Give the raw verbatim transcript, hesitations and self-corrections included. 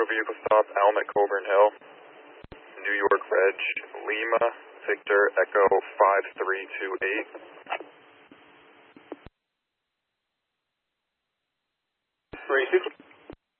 vehicle stop, Elm at Coburn Hill, New York Reg, Lima, Victor, Echo five three two eight. Three six.